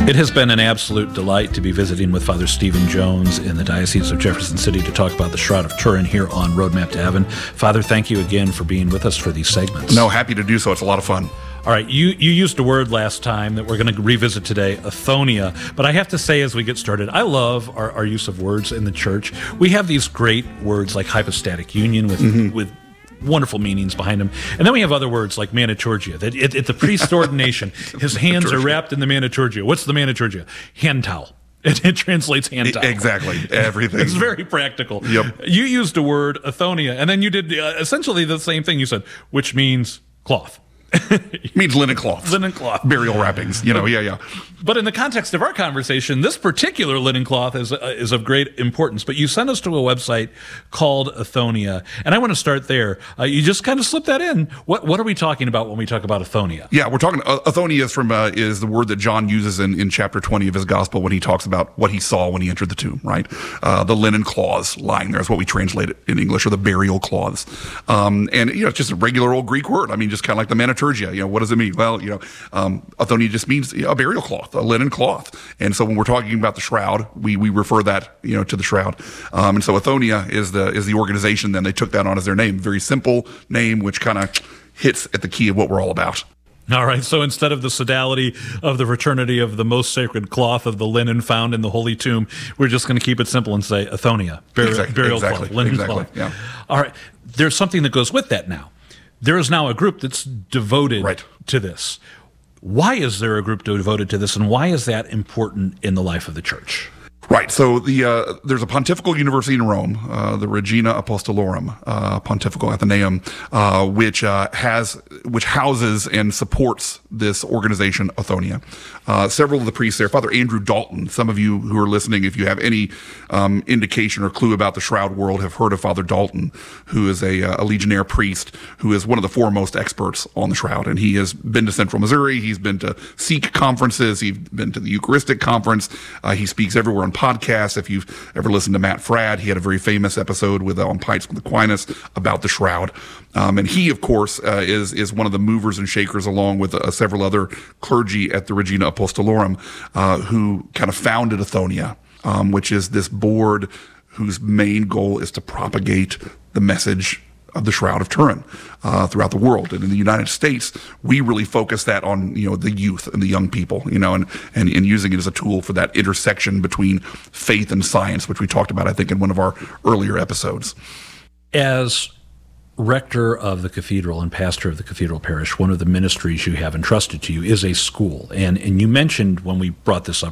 It has been an absolute delight to be visiting with Father Stephen Jones in the Diocese of Jefferson City to talk about the Shroud of Turin here on Roadmap to Heaven. Father, thank you again for being with us for these segments. No, happy to do so. It's a lot of fun. All right, you used a word last time that we're going to revisit today, Athonia. But I have to say, as we get started, I love our use of words in the church. We have these great words like hypostatic union with wonderful meanings behind them. And then we have other words like maniturgia. At the priest's ordination, his hands are wrapped in the maniturgia. What's the maniturgia? Hand towel. It translates hand towel. Exactly. Everything. It's very practical. Yep. You used a word, Athonia, and then you did essentially the same thing you said, which means cloth. Means linen cloth. Linen cloth. Burial wrappings. Yeah. But in the context of our conversation, this particular linen cloth is of great importance. But you sent us to a website called Athonia, and I want to start there. You just kind of slipped that in. What are we talking about when we talk about Athonia? Yeah, we're talking, Athonia is the word that John uses in chapter 20 of his gospel when he talks about what he saw when he entered the tomb, right? The linen cloths lying there is what we translate it in English, or the burial cloths. And, it's just a regular old Greek word. I mean, just kind of like the maniturgia. What does it mean? Well, Athonia just means a burial cloth, a linen cloth. And so when we're talking about the shroud, we refer that, to the shroud. And so Athonia is the organization. Then they took that on as their name. Very simple name, which kind of hits at the key of what we're all about. All right, so instead of the sodality of the fraternity of the most sacred cloth of the linen found in the Holy Tomb, we're just going to keep it simple and say Athonia, burial cloth, linen cloth. Yeah. All right, there's something that goes with that now. There is now a group that's devoted to this. Why is there a group devoted to this, and why is that important in the life of the church? Right. So there's a pontifical university in Rome, the Regina Apostolorum Pontifical Athenaeum, which houses and supports this organization, Athonia. Several of the priests there, Father Andrew Dalton. Some of you who are listening, if you have any indication or clue about the shroud world, have heard of Father Dalton, who is a legionnaire priest who is one of the foremost experts on the shroud. And he has been to Central Missouri. He's been to Sikh conferences. He's been to the Eucharistic conference. He speaks everywhere on podcasts. If you've ever listened to Matt Fradd, he had a very famous episode on Pints with Aquinas about the shroud. And he, of course, is one of the movers and shakers, along with several other clergy at the Regina Apostolorum, who kind of founded Athonia, which is this board whose main goal is to propagate the message of the Shroud of Turin throughout the world. And in the United States, we really focus that on, the youth and the young people, and using it as a tool for that intersection between faith and science, which we talked about, I think, in one of our earlier episodes. As rector of the cathedral and pastor of the cathedral parish, one of the ministries you have entrusted to you is a school. And you mentioned when we brought this up